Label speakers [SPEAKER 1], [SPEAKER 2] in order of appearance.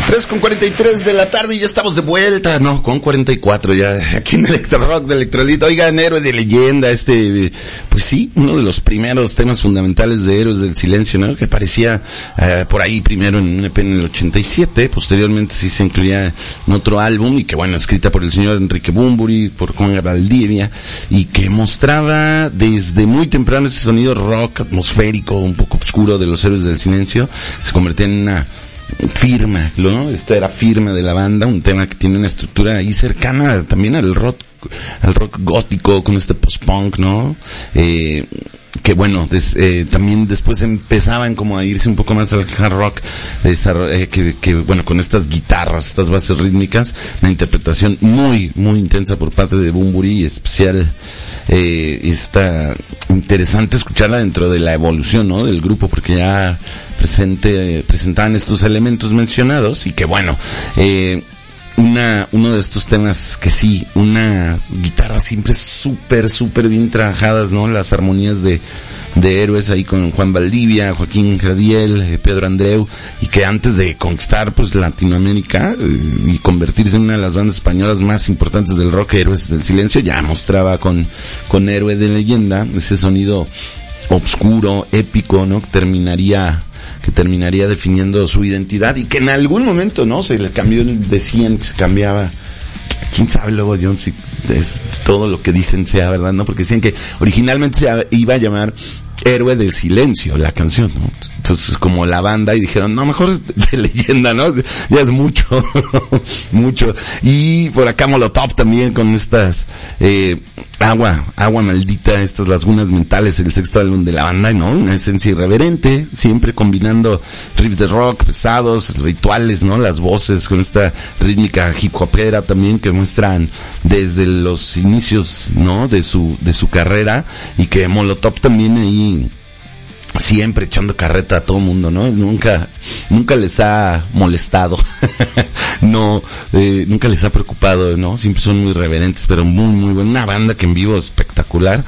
[SPEAKER 1] 3:43 de la tarde y ya estamos de vuelta, no, con 44 ya, aquí en Electro Rock de Electrolito. Oigan, Héroe de Leyenda, pues sí, uno de los primeros temas fundamentales de Héroes del Silencio, ¿no? Que aparecía por ahí primero en un EP en el 87, posteriormente sí se incluía en otro álbum, y que bueno, escrita por el señor Enrique Bunbury, por Juan Valdivia, y que mostraba desde muy temprano ese sonido rock atmosférico, un poco oscuro de los Héroes del Silencio. Se convertía en una firma, ¿no? Esta era firma de la banda, un tema que tiene una estructura ahí cercana también al rock gótico, con este post-punk, ¿no? Que bueno, también después empezaban como a irse un poco más al hard rock, que bueno, con estas guitarras, estas bases rítmicas, una interpretación muy, muy intensa por parte de Bunbury, y especial, está interesante escucharla dentro de la evolución, ¿no? Del grupo, porque ya presentaban estos elementos mencionados, y que bueno, uno de estos temas que sí, una guitarra siempre súper bien trabajadas, ¿no? Las armonías de Héroes ahí con Juan Valdivia, Joaquín Jadiel, Pedro Andreu, y que antes de conquistar pues Latinoamérica y convertirse en una de las bandas españolas más importantes del rock, Héroes del Silencio, ya mostraba con Héroe de Leyenda ese sonido oscuro, épico, ¿no? Que terminaría definiendo su identidad, y que en algún momento, ¿no? Se le cambió, decían que se cambiaba, quién sabe luego, John, si todo lo que dicen sea verdad, ¿no? Porque decían que originalmente se iba a llamar Héroe del Silencio, la canción, ¿no? Entonces, como la banda, y dijeron, no, mejor de Leyenda, ¿no? Ya es mucho, mucho. Y por acá Molotov también con estas, agua maldita, estas lagunas mentales, el sexto álbum de la banda, ¿no? Una esencia irreverente, siempre combinando riffs de rock pesados, rituales, ¿no? Las voces con esta rítmica hip hopera también que muestran desde los inicios, ¿no? De su carrera, y que Molotov también ahí siempre echando carreta a todo mundo, ¿no? Nunca les ha molestado, no, nunca les ha preocupado, ¿no? Siempre son muy reverentes, pero muy buena, una banda que en vivo espectacular.